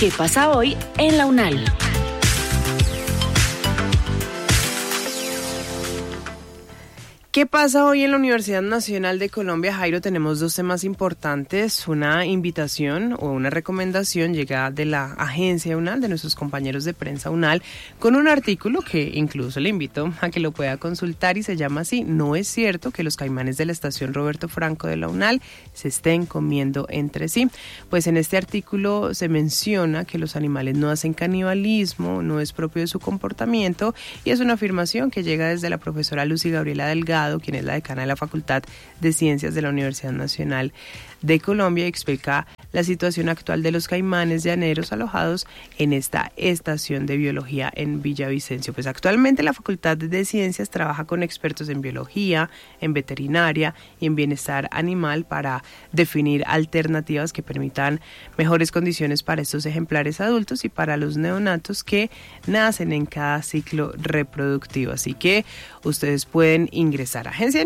¿Qué pasa hoy en la UNAL? ¿Qué pasa hoy en la Universidad Nacional de Colombia, Jairo? Tenemos dos temas importantes, una invitación o una recomendación llegada de la agencia UNAL, de nuestros compañeros de prensa UNAL, con un artículo que incluso le invito a que lo pueda consultar y se llama así: no es cierto que los caimanes de la estación Roberto Franco de la UNAL se estén comiendo entre sí. Pues en este artículo se menciona que los animales no hacen canibalismo, no es propio de su comportamiento, y es una afirmación que llega desde la profesora Lucy Gabriela Delgado, quien es la decana de la Facultad de Ciencias de la Universidad Nacional de Colombia, y explica la situación actual de los caimanes llaneros alojados en esta estación de biología en Villavicencio. Pues actualmente la Facultad de Ciencias trabaja con expertos en biología, en veterinaria y en bienestar animal para definir alternativas que permitan mejores condiciones para estos ejemplares adultos y para los neonatos que nacen en cada ciclo reproductivo. Así que ustedes pueden ingresar a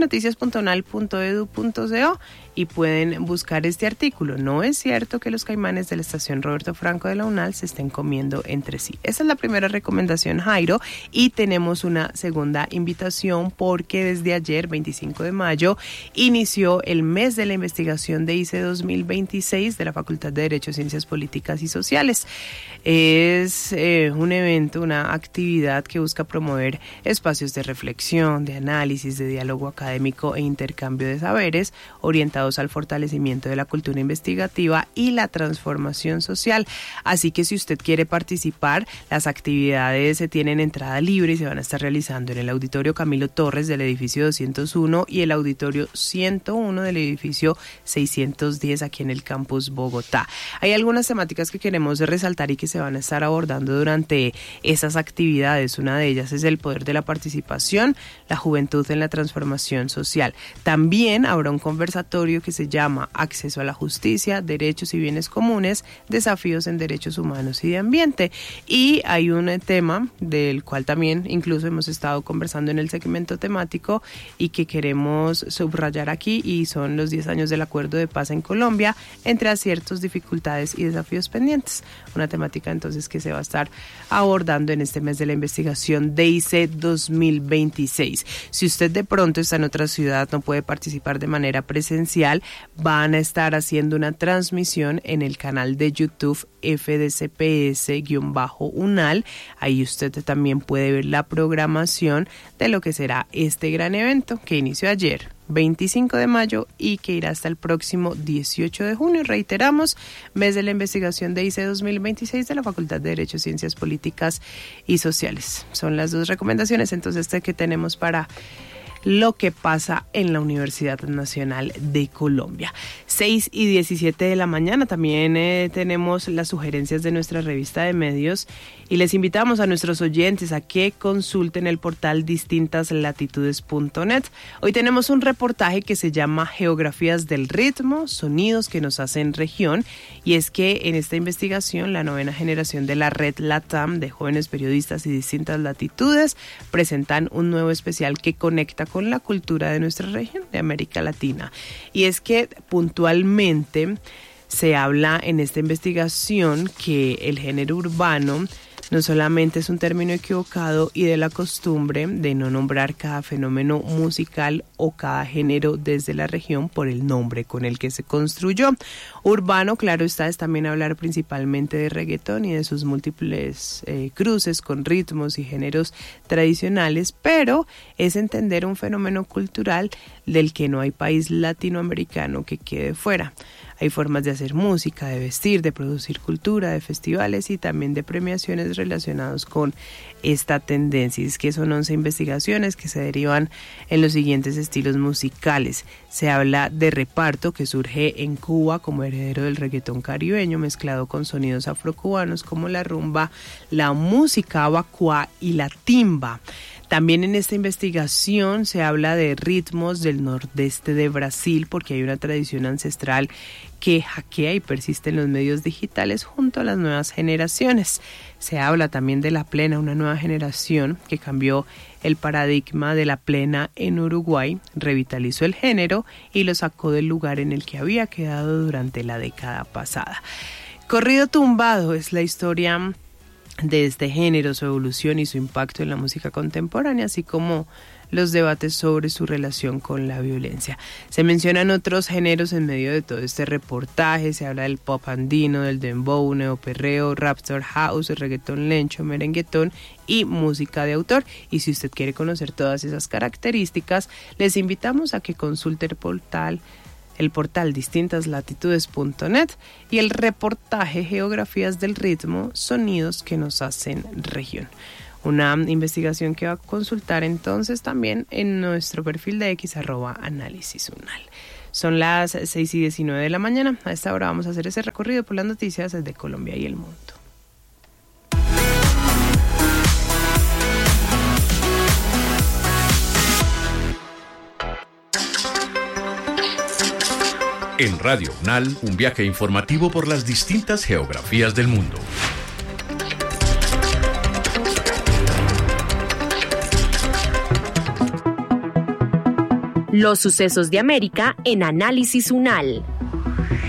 agenciadenoticias.unal.edu.co y pueden buscar este artículo. No es cierto que los caimanes de la estación Roberto Franco de la UNAL se estén comiendo entre sí. Esa es la primera recomendación, Jairo, y tenemos una segunda invitación porque desde ayer, 25 de mayo, inició el mes de la investigación de ICE 2026 de la Facultad de Derecho, Ciencias Políticas y Sociales. Es un evento, una actividad que busca promover espacios de reflexión, de análisis, de diálogo académico e intercambio de saberes orientados al fortalecimiento de la cultura investigativa y la transformación social. Así que si usted quiere participar, las actividades se tienen entrada libre y se van a estar realizando en el Auditorio Camilo Torres del edificio 201 y el Auditorio 101 del edificio 610 aquí en el campus Bogotá. Hay algunas temáticas que queremos resaltar y que se van a estar abordando durante esas actividades. Una de ellas es el poder de la participación, la juventud en la transformación social. También habrá un conversatorio que se llama Acceso a la Justicia, Derechos y Bienes Comunes, Desafíos en Derechos Humanos y de Ambiente. Y hay un tema del cual también incluso hemos estado conversando en el segmento temático y que queremos subrayar aquí, y son los 10 años del Acuerdo de Paz en Colombia, entre aciertos, dificultades y desafíos pendientes. Una temática entonces que se va a estar abordando en este mes de la investigación de ICE 2026. Si usted de pronto está en otra ciudad, no puede participar de manera presencial, van a estar haciendo una transmisión en el canal de YouTube FDCPS-UNAL. Ahí usted también puede ver la programación de lo que será este gran evento que inició ayer, 25 de mayo, y que irá hasta el próximo 18 de junio. Reiteramos, mes de la investigación de ICE 2026 de la Facultad de Derecho, Ciencias Políticas y Sociales. Son las dos recomendaciones entonces que tenemos para lo que pasa en la Universidad Nacional de Colombia. 6:17 de la mañana. También tenemos las sugerencias de nuestra revista de medios y les invitamos a nuestros oyentes a que consulten el portal distintaslatitudes.net. Hoy tenemos un reportaje que se llama Geografías del Ritmo, sonidos que nos hacen región, y es que en esta investigación la 9ª generación de la Red LATAM de jóvenes periodistas y distintas latitudes presentan un nuevo especial que conecta con la cultura de nuestra región, de América Latina. Y es que puntualmente se habla en esta investigación que el género urbano no solamente es un término equivocado y de la costumbre de no nombrar cada fenómeno musical o cada género desde la región por el nombre con el que se construyó. Urbano, claro está, es también hablar principalmente de reggaetón y de sus múltiples cruces con ritmos y géneros tradicionales, pero es entender un fenómeno cultural del que no hay país latinoamericano que quede fuera. Hay formas de hacer música, de vestir, de producir cultura, de festivales y también de premiaciones relacionados con esta tendencia. Es que son 11 investigaciones que se derivan en los siguientes estilos musicales. Se habla de reparto, que surge en Cuba como heredero del reggaetón caribeño mezclado con sonidos afrocubanos como la rumba, la música abacuá y la timba. También en esta investigación se habla de ritmos del nordeste de Brasil, porque hay una tradición ancestral que hackea y persiste en los medios digitales junto a las nuevas generaciones. Se habla también de la plena, una nueva generación que cambió el paradigma de la plena en Uruguay, revitalizó el género y lo sacó del lugar en el que había quedado durante la década pasada. Corrido tumbado es la historia de este género, su evolución y su impacto en la música contemporánea, así como los debates sobre su relación con la violencia. Se mencionan otros géneros en medio de todo este reportaje. Se habla del pop andino, del dembow, neoperreo, raptor house, reggaetón lencho, merenguetón y música de autor. Y si usted quiere conocer todas esas características, les invitamos a que consulte el portal distintaslatitudes.net y el reportaje Geografías del ritmo, sonidos que nos hacen región. Una investigación que va a consultar entonces también en nuestro perfil de X @análisis_unal. Son las 6:19 de la mañana. A esta hora vamos a hacer ese recorrido por las noticias de Colombia y el mundo. En Radio UNAL, un viaje informativo por las distintas geografías del mundo. Los sucesos de América en Análisis UNAL.